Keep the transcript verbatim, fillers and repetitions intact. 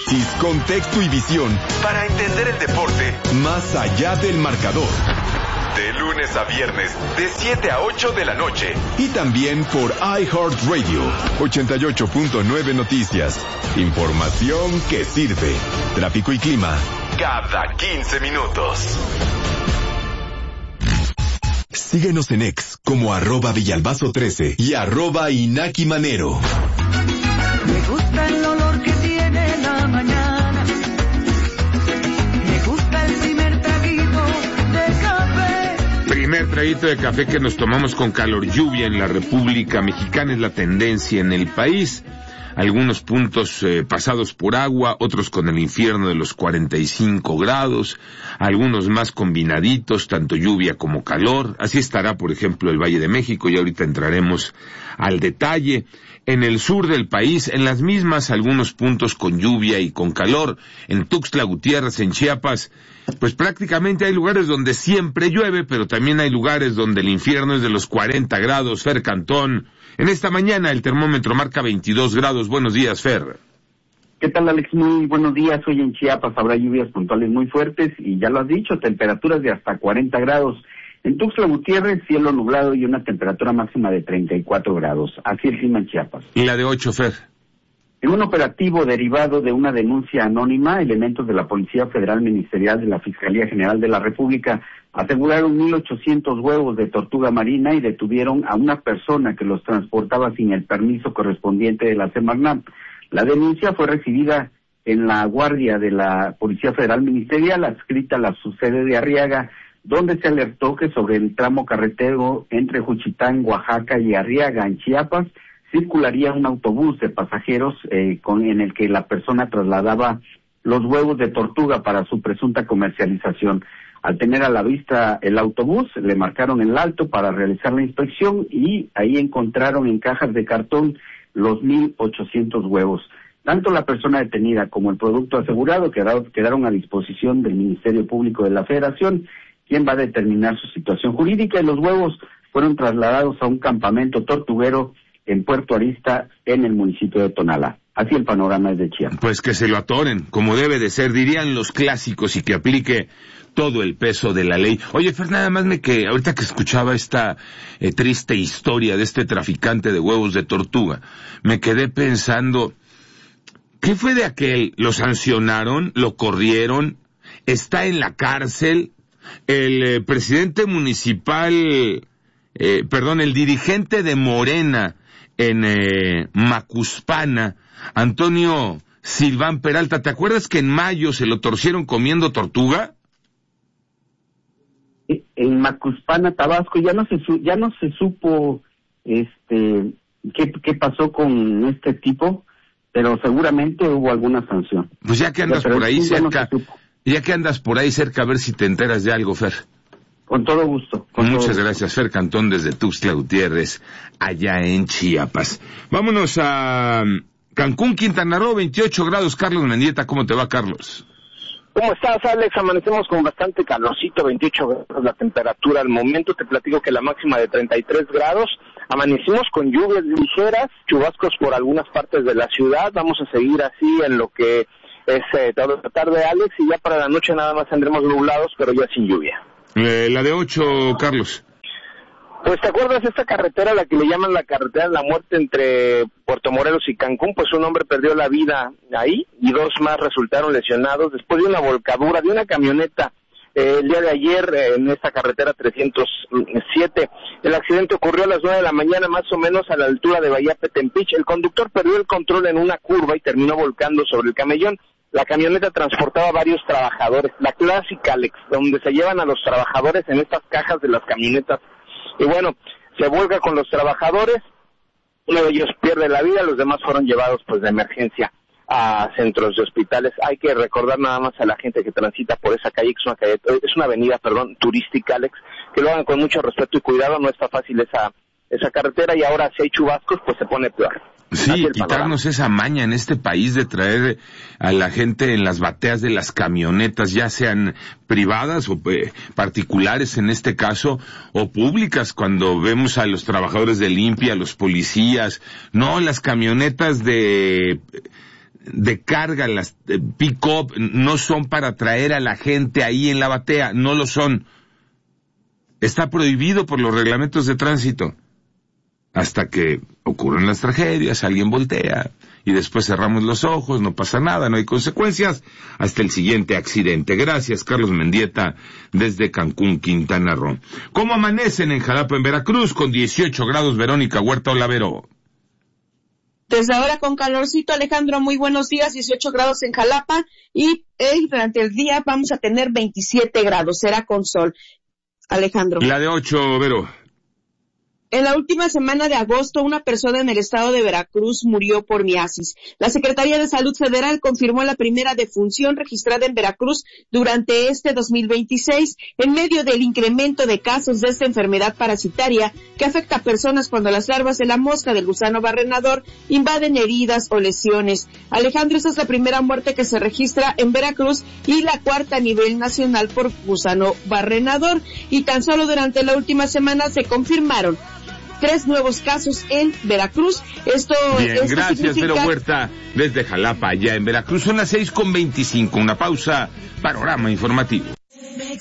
análisis, contexto y visión para entender el deporte más allá del marcador. De lunes a viernes, de siete a ocho de la noche. Y también por iHeartRadio, ochenta y ocho punto nueve Noticias. Información que sirve. Tráfico y clima cada quince minutos. Síguenos en X como arroba Villalbazo trece y arroba Inaki Manero. Me gusta el olor que tiene la mañana. Me gusta el primer traguito de café. Primer traguito de café que nos tomamos con calor. Lluvia en la República Mexicana es la tendencia en el país. Algunos puntos eh, pasados por agua, otros con el infierno de los cuarenta y cinco grados, algunos más combinaditos, tanto lluvia como calor. Así estará, por ejemplo, el Valle de México, y ahorita entraremos al detalle. En el sur del país, en las mismas, algunos puntos con lluvia y con calor. En Tuxtla Gutiérrez, en Chiapas, pues prácticamente hay lugares donde siempre llueve, pero también hay lugares donde el infierno es de los cuarenta grados. Fer Cantón, en esta mañana el termómetro marca veintidós grados. Buenos días, Fer. ¿Qué tal, Alex? Muy buenos días. Hoy en Chiapas habrá lluvias puntuales muy fuertes y ya lo has dicho, temperaturas de hasta cuarenta grados. En Tuxtla Gutiérrez, cielo nublado y una temperatura máxima de treinta y cuatro grados. Así el clima en Chiapas. ¿Y la de ocho, Fer? En un operativo derivado de una denuncia anónima, elementos de la Policía Federal Ministerial de la Fiscalía General de la República aseguraron mil ochocientos huevos de tortuga marina y detuvieron a una persona que los transportaba sin el permiso correspondiente de la Semarnat. La denuncia fue recibida en la guardia de la Policía Federal Ministerial, adscrita a la subsede de Arriaga, donde se alertó que sobre el tramo carretero entre Juchitán, Oaxaca y Arriaga, en Chiapas, circularía un autobús de pasajeros eh, con en el que la persona trasladaba los huevos de tortuga para su presunta comercialización. Al tener a la vista el autobús, le marcaron el alto para realizar la inspección y ahí encontraron en cajas de cartón los mil ochocientos huevos. Tanto la persona detenida como el producto asegurado quedaron, quedaron a disposición del Ministerio Público de la Federación, quien va a determinar su situación jurídica, y los huevos fueron trasladados a un campamento tortuguero en Puerto Arista, en el municipio de Tonalá. Así el panorama es de Chiapas. Pues que se lo atoren, como debe de ser, dirían los clásicos, y que aplique todo el peso de la ley. Oye, Fer, nada más me que, ahorita que escuchaba esta eh, triste historia de este traficante de huevos de tortuga, me quedé pensando, ¿qué fue de aquel? ¿Lo sancionaron? ¿Lo corrieron? ¿Está en la cárcel? El eh, presidente municipal, eh, perdón, el dirigente de Morena en eh, Macuspana, Antonio Silván Peralta, ¿te acuerdas que en mayo se lo torcieron comiendo tortuga? En Macuspana, Tabasco, ya no se su, ya no se supo este qué, qué pasó con este tipo, pero seguramente hubo alguna sanción. Pues ya que andas pero por ahí sí, cerca, ya, no ya que andas por ahí cerca, a ver si te enteras de algo, Fer. Con todo gusto. Con Muchas todo gracias, Fer Cantón, desde Tuxtla Gutiérrez, allá en Chiapas. Vámonos a Cancún, Quintana Roo, veintiocho grados. Carlos Mendieta, ¿cómo te va, Carlos? ¿Cómo estás, Alex? Amanecemos con bastante calorcito, veintiocho grados la temperatura al momento. Te platico que la máxima de treinta y tres grados. Amanecimos con lluvias ligeras, chubascos por algunas partes de la ciudad. Vamos a seguir así en lo que es eh, toda la tarde, Alex, y ya para la noche nada más tendremos nublados, pero ya sin lluvia. Eh, la de ocho, Carlos. Pues, ¿te acuerdas de esta carretera, la que le llaman la carretera de la muerte entre Puerto Morelos y Cancún? Pues un hombre perdió la vida ahí y dos más resultaron lesionados después de una volcadura de una camioneta eh, el día de ayer eh, en esta carretera trescientos siete. El accidente ocurrió a las nueve de la mañana, más o menos a la altura de Bahía Petempich. El conductor perdió el control en una curva y terminó volcando sobre el camellón. La camioneta transportaba varios trabajadores, la clásica, Alex, donde se llevan a los trabajadores en estas cajas de las camionetas. Y bueno, se vuelca con los trabajadores, uno de ellos pierde la vida, los demás fueron llevados pues de emergencia a centros de hospitales. Hay que recordar nada más a la gente que transita por esa calle, que es una calle, es una avenida, perdón, turística, Alex, que lo hagan con mucho respeto y cuidado, no está fácil esa esa carretera, y ahora si hay chubascos pues se pone peor. Sí, quitarnos esa maña en este país de traer a la gente en las bateas de las camionetas, ya sean privadas o eh, particulares en este caso, o públicas, cuando vemos a los trabajadores de limpia, a los policías, no, las camionetas de de carga, las eh, pick-up, no son para traer a la gente ahí en la batea, no lo son. Está prohibido por los reglamentos de tránsito. Hasta que ocurren las tragedias, alguien voltea y después cerramos los ojos, no pasa nada, no hay consecuencias, hasta el siguiente accidente. Gracias, Carlos Mendieta, desde Cancún, Quintana Roo. ¿Cómo amanecen en Jalapa, en Veracruz, con dieciocho grados, Verónica Huerta Olavero? Desde ahora con calorcito, Alejandro, muy buenos días, dieciocho grados en Jalapa y eh, durante el día vamos a tener veintisiete grados, será con sol. Alejandro. La de ocho, Vero. En la última semana de agosto, una persona en el estado de Veracruz murió por miasis. La Secretaría de Salud Federal confirmó la primera defunción registrada en Veracruz durante este dos mil veintiséis, en medio del incremento de casos de esta enfermedad parasitaria que afecta a personas cuando las larvas de la mosca del gusano barrenador invaden heridas o lesiones. Alejandro, esta es la primera muerte que se registra en Veracruz y la cuarta a nivel nacional por gusano barrenador. Y tan solo durante la última semana se confirmaron tres nuevos casos en Veracruz. Esto, Bien, esto gracias, significa... Vero Huerta, desde Jalapa, allá en Veracruz. Son las seis con veinticinco. Una pausa, panorama informativo.